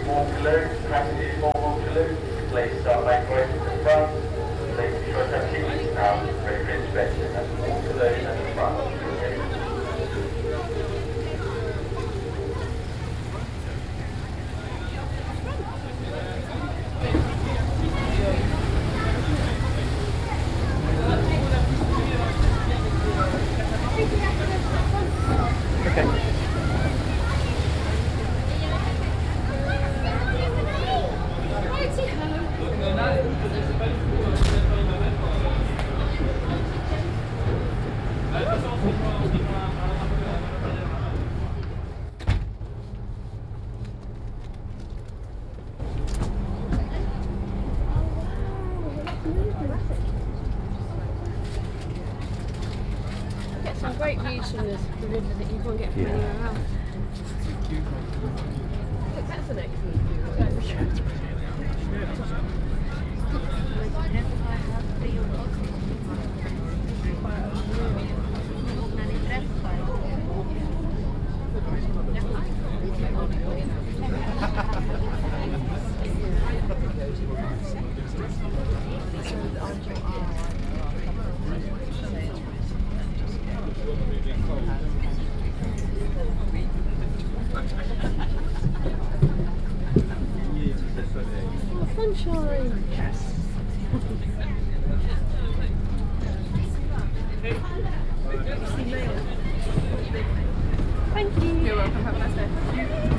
Waterloo, passengers for Waterloo, please start making way to the front. Please ensure to have tickets out ready for inspection. That's Waterloo at the front. Get some great views from the river that you can't get from anywhere else. Look, that's an excellent view. Oh, sunshine! Yes! Thank you! You're welcome, have a nice day.